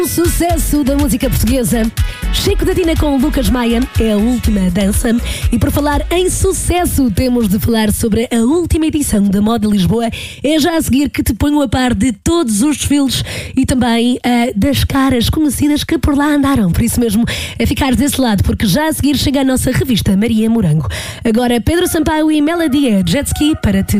O sucesso da música portuguesa. Chico da Tina com Lucas Maia é a última dança. E por falar em sucesso, temos de falar sobre a última edição da Moda Lisboa. É já a seguir que te ponho a par de todos os desfiles e também das caras conhecidas que por lá andaram. Por isso mesmo, é ficar desse lado, porque já a seguir chega a nossa revista Maria Morango. Agora Pedro Sampaio e Melodia Jet Ski para te